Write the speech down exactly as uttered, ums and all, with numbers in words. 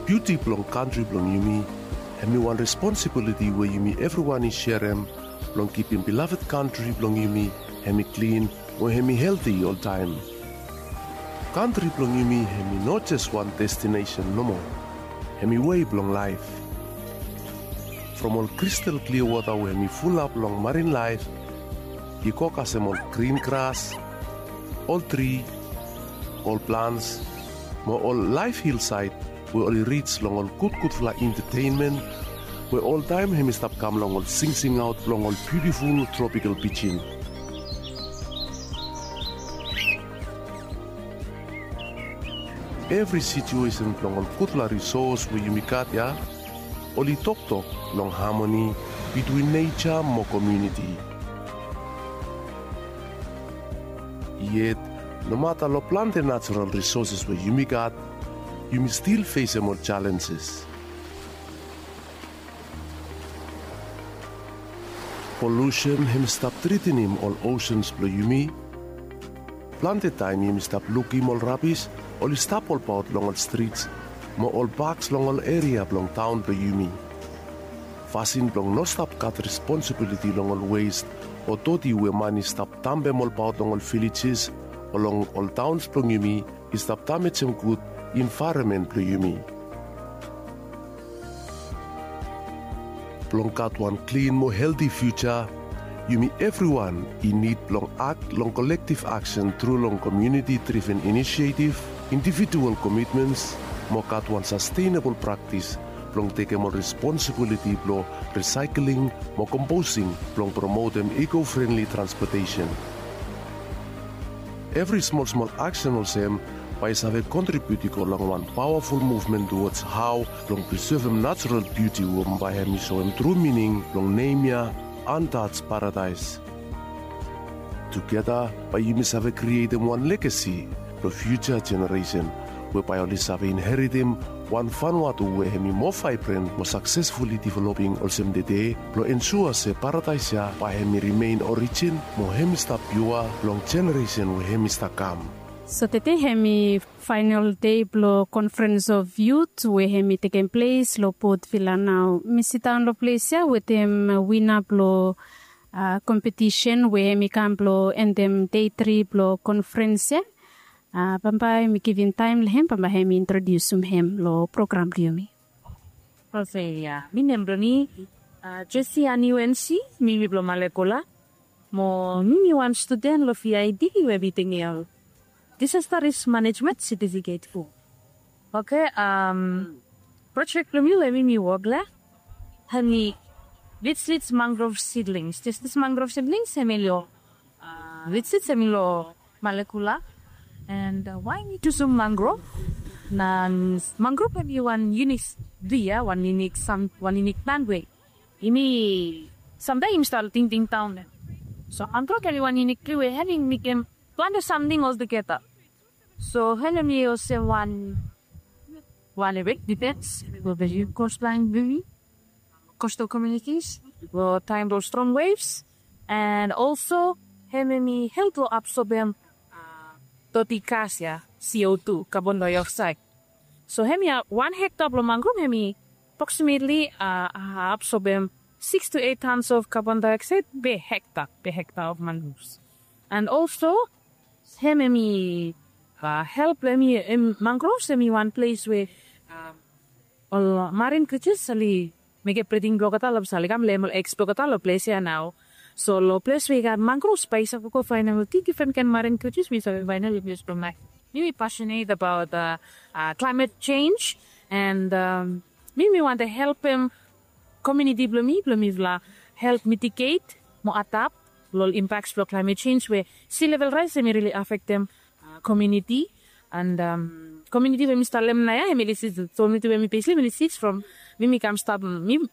beauty belong country belong yumi. Hemi one responsibility where yumi everyone is share em belong keeping beloved country belong yumi. Hemi clean or hemi healthy all time. Country belong yumi hemi not just one destination no more. Hemi way belong life. From all crystal clear water where hemi full up long marine life. He cook us all green grass, all tree, all plants, more all life hillside. We all reach long all good good for entertainment. We all time him stop come long all sing sing out long all beautiful tropical beaching. Every situation long all good la resource we you got ya. Only talk talk long harmony between nature more community. Yet no matter lo plant and natural resources we you got. You may still face more challenges. Pollution him stop treating him all oceans blow you me. Planted time him stop looking all rubbish, all stop all out long all streets, more all bags long all area long town blow you me. Fasin long no stop cut responsibility long all waste, or toti we money stop tambe all out long all villages, along all towns blow you me, is stop damage him good. Environment blow you me. Blong got one clean, more healthy future. You me everyone in need long act, long collective action through long community-driven initiative, individual commitments, more got one sustainable practice, blong take more responsibility, blow recycling, more composing, blong promote them eco-friendly transportation. Every small small action also by have contributed along one powerful movement towards how long preserve natural beauty um by him show him true meaning long name ya untouched paradise. Together by you must have created one legacy for future generation whereby all have inherit him one Vanuatu where him more vibrant, more successfully developing also the day to ensure se paradise ya by him remain origin more him stop pure long generation where him stop come. So today hemi final day blo conference of youth where hemi taking place lo Port Vila now. Misitan lo place ya with them winner blo uh, competition where hemi can blo and them day three blo conference ya. Uh, Pampai mi giving time lehem pampai hemi introduce um hem lo program riomi. Okay ya. Mi nembro ni uh, Jessie ani U N C mi mi blo malekula. Mo mi one student lo V I D we meeting ya. Disaster Risk Management Certificate po. Okay, um, project kami lemi mi wagla. Hani, Witslitz mangrove seedlings. This this mangrove seedlings semilo, uh, Witslitz semilo malekula. And uh, why need to some mangrove? Na mangrove kami one unique dia, one unique some one unique plant way. Ini someday install ting ting town. So mangrove kami one unique way. Having became plant something else together. So, hello me also one one event depends will be coastline movie, coastal communities, will time those strong waves, and also hello me help to absorb them uh, thirty gas ya C O two carbon dioxide. So, hello one hectare of mangrove hello approximately uh, absorb them six to eight tons of carbon dioxide per hectare per hectare of mangroves, and also hello me. Uh, help me in mangroves me one place where uh, all marine creatures sali make breeding blogata lab sali kam lemel explogata lo place ya now. So lo place we got mangrove space of ko final different can marine creatures we so finally use from my me passionate about uh, uh, climate change and um, me me want to help him community blomi blomi vla help mitigate mo adapt lo impacts of climate change where sea level rise may really affect them community and um, community when we start them na ya, hemi lisis so me to when we basically when lisis from when we come start me